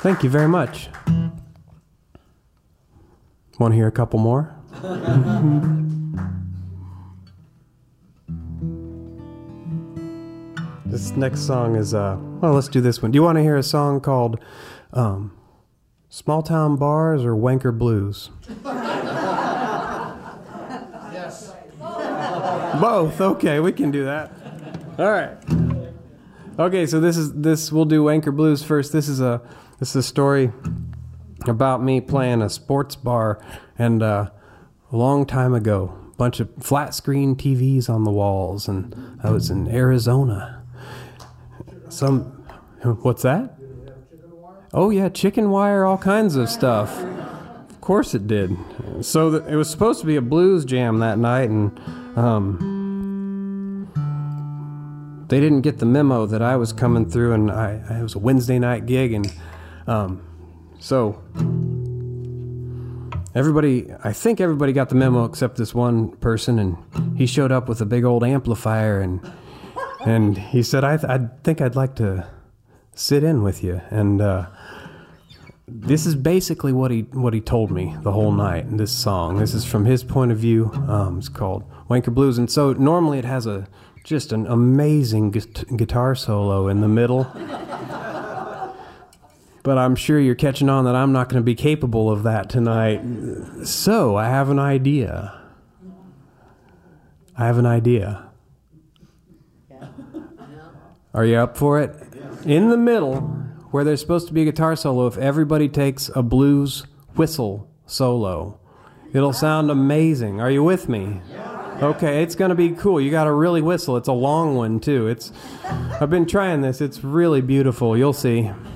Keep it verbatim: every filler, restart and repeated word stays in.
Thank you very much. Want to hear a couple more? This next song is, uh, well, let's do this one. Do you want to hear a song called um, Small Town Bars or Wanker Blues? Yes. Both. Okay, we can do that. All right. Okay, so this is this. We'll do Wanker Blues first. This is a this is a story about me playing a sports bar, and uh, a long time ago, a bunch of flat screen T Vs on the walls, and I was in Arizona. Some, what's that? Oh yeah, chicken wire, all kinds of stuff. Of course it did. So the, it was supposed to be a blues jam that night, and um, they didn't get the memo that I was coming through, and I, I it was a Wednesday night gig, and um, so everybody, I think everybody got the memo except this one person, and he showed up with a big old amplifier, and and he said, I, th- I think I'd like to sit in with you, and uh, this is basically what he what he told me the whole night in this song. This is from his point of view. Um, it's called Wanker Blues, and so normally it has a just an amazing gu- guitar solo in the middle. But I'm sure you're catching on that I'm not going to be capable of that tonight. So I have an idea. I have an idea. Are you up for it? In the middle, where there's supposed to be a guitar solo, if everybody takes a blues whistle solo, it'll sound amazing. Are you with me? Okay, it's going to be cool. You got to really whistle. It's a long one, too. It's I've been trying this. It's really beautiful. You'll see.